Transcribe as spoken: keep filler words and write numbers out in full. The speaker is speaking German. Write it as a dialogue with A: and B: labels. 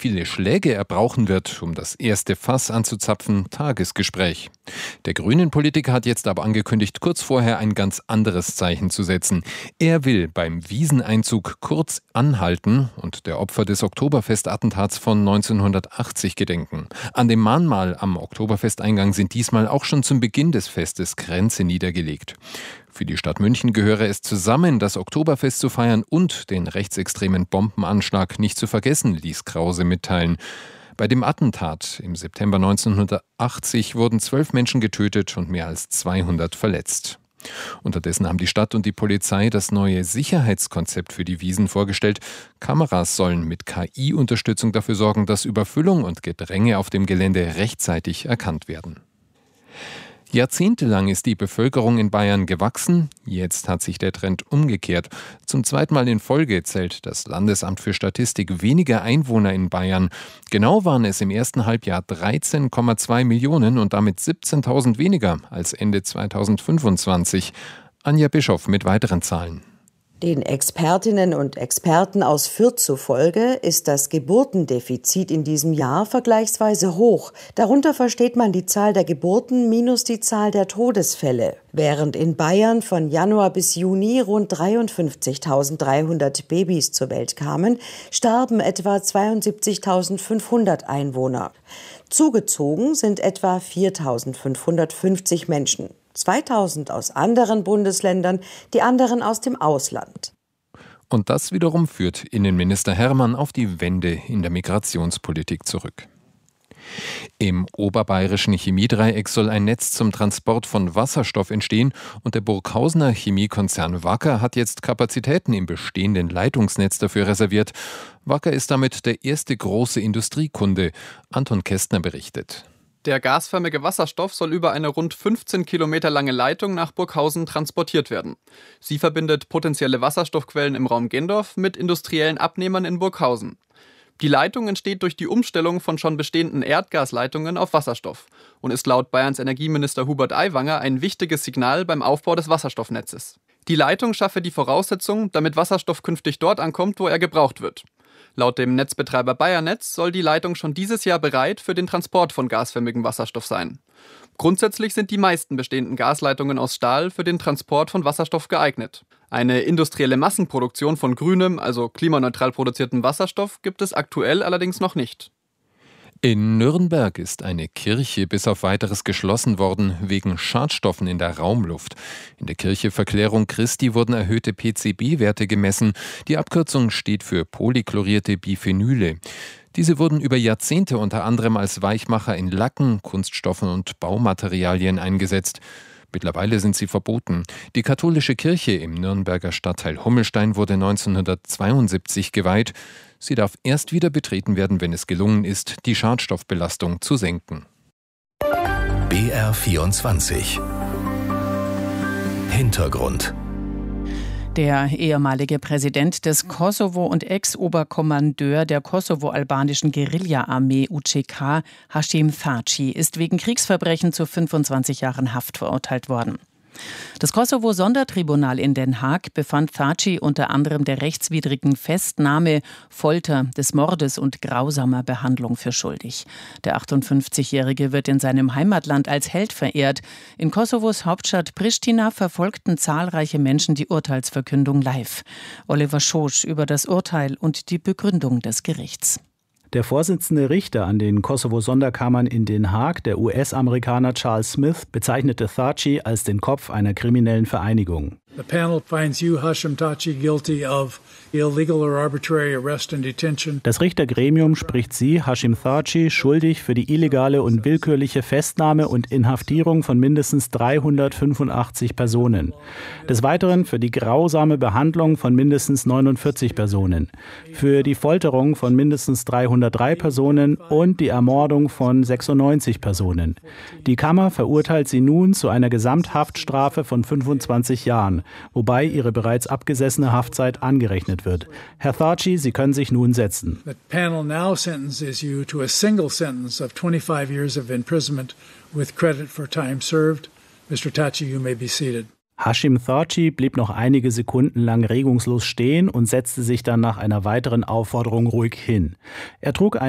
A: viele Schläge er brauchen wird, um das erste Fass anzuzapfen, Tagesgespräch. Der Grünen-Politiker hat jetzt aber angekündigt, kurz vorher ein ganz anderes Zeichen zu setzen. Er will beim Wieseneinzug kurz anhalten und der Opfer des Oktoberfestattentats von neunzehnhundertachtzig gedenken. An dem Mahnmal am Oktoberfesteingang sind diesmal auch schon zum Beginn des Festes Kränze niedergelegt. Für die Stadt München gehöre es zusammen, das Oktoberfest zu feiern und den rechtsextremen Bombenanschlag nicht zu vergessen, ließ Krause mitteilen. Bei dem Attentat im September neunzehnhundertachtzig wurden zwölf Menschen getötet und mehr als zweihundert verletzt. Unterdessen haben die Stadt und die Polizei das neue Sicherheitskonzept für die Wiesn vorgestellt. Kameras sollen mit K I-Unterstützung dafür sorgen, dass Überfüllung und Gedränge auf dem Gelände rechtzeitig erkannt werden. Jahrzehntelang ist die Bevölkerung in Bayern gewachsen, jetzt hat sich der Trend umgekehrt. Zum zweiten Mal in Folge zählt das Landesamt für Statistik weniger Einwohner in Bayern. Genau waren es im ersten Halbjahr dreizehn Komma zwei Millionen und damit siebzehntausend weniger als Ende zweitausendfünfundzwanzig. Anja Bischoff mit weiteren Zahlen.
B: Den Expertinnen und Experten aus Fürth zufolge ist das Geburtendefizit in diesem Jahr vergleichsweise hoch. Darunter versteht man die Zahl der Geburten minus die Zahl der Todesfälle. Während in Bayern von Januar bis Juni rund dreiundfünfzigtausenddreihundert Babys zur Welt kamen, starben etwa zweiundsiebzigtausendfünfhundert Einwohner. Zugezogen sind etwa viertausendfünfhundertfünfzig Menschen. zweitausend aus anderen Bundesländern, die anderen aus dem Ausland.
A: Und das wiederum führt Innenminister Hermann auf die Wende in der Migrationspolitik zurück. Im oberbayerischen Chemiedreieck soll ein Netz zum Transport von Wasserstoff entstehen und der Burghausener Chemiekonzern Wacker hat jetzt Kapazitäten im bestehenden Leitungsnetz dafür reserviert. Wacker ist damit der erste große Industriekunde. Anton Kästner berichtet.
C: Der gasförmige Wasserstoff soll über eine rund fünfzehn Kilometer lange Leitung nach Burghausen transportiert werden. Sie verbindet potenzielle Wasserstoffquellen im Raum Gendorf mit industriellen Abnehmern in Burghausen. Die Leitung entsteht durch die Umstellung von schon bestehenden Erdgasleitungen auf Wasserstoff und ist laut Bayerns Energieminister Hubert Aiwanger ein wichtiges Signal beim Aufbau des Wasserstoffnetzes. Die Leitung schaffe die Voraussetzung, damit Wasserstoff künftig dort ankommt, wo er gebraucht wird. Laut dem Netzbetreiber Bayernetz soll die Leitung schon dieses Jahr bereit für den Transport von gasförmigem Wasserstoff sein. Grundsätzlich sind die meisten bestehenden Gasleitungen aus Stahl für den Transport von Wasserstoff geeignet. Eine industrielle Massenproduktion von grünem, also klimaneutral produziertem Wasserstoff gibt es aktuell allerdings noch nicht.
A: In Nürnberg ist eine Kirche bis auf Weiteres geschlossen worden wegen Schadstoffen in der Raumluft. In der Kirche Verklärung Christi wurden erhöhte P C B-Werte gemessen. Die Abkürzung steht für polychlorierte Biphenyle. Diese wurden über Jahrzehnte unter anderem als Weichmacher in Lacken, Kunststoffen und Baumaterialien eingesetzt. Mittlerweile sind sie verboten. Die katholische Kirche im Nürnberger Stadtteil Hummelstein wurde neunzehnhundertzweiundsiebzig geweiht. Sie darf erst wieder betreten werden, wenn es gelungen ist, die Schadstoffbelastung zu senken.
D: B R vierundzwanzig Hintergrund.
E: Der ehemalige Präsident des Kosovo und Ex-Oberkommandeur der kosovo-albanischen Guerilla-Armee U C K, Hashim Thaçi, ist wegen Kriegsverbrechen zu fünfundzwanzig Jahren Haft verurteilt worden. Das Kosovo-Sondertribunal in Den Haag befand Thaçi unter anderem der rechtswidrigen Festnahme, Folter, des Mordes und grausamer Behandlung für schuldig. Der achtundfünfzigjährige wird in seinem Heimatland als Held verehrt. In Kosovos Hauptstadt Pristina verfolgten zahlreiche Menschen die Urteilsverkündung live. Oliver Schosch über das Urteil und die Begründung des Gerichts.
F: Der Vorsitzende Richter an den Kosovo-Sonderkammern in Den Haag, der U S-Amerikaner Charles Smith, bezeichnete Thaçi als den Kopf einer kriminellen Vereinigung.
G: The panel finds you, Hashim Thaçi, guilty of illegal or arbitrary arrest and detention.
F: Das Richtergremium spricht Sie, Hashim Thaçi, schuldig für die illegale und willkürliche Festnahme und Inhaftierung von mindestens dreihundertfünfundachtzig Personen. Des Weiteren für die grausame Behandlung von mindestens neunundvierzig Personen, für die Folterung von mindestens dreihundertdrei Personen und die Ermordung von sechsundneunzig Personen. Die Kammer verurteilt Sie nun zu einer Gesamthaftstrafe von fünfundzwanzig Jahren, wobei ihre bereits abgesessene Haftzeit angerechnet wird. Herr Thaçi, Sie können sich nun setzen.
G: The panel now sentences you to a single sentence of twenty-five years of imprisonment with credit for time served. Mister Thaçi, you may be seated.
F: Hashim Thaçi blieb noch einige Sekunden lang regungslos stehen und setzte sich dann nach einer weiteren Aufforderung ruhig hin. Er trug ein